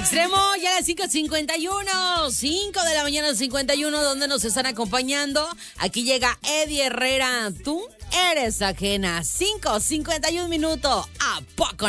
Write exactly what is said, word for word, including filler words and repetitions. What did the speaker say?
Extremo, ya a las cinco cincuenta y uno, cinco de la mañana cincuenta y uno, donde nos están acompañando. Aquí llega Eddie Herrera. Tú eres ajena. cinco cincuenta y un minutos. ¿A poco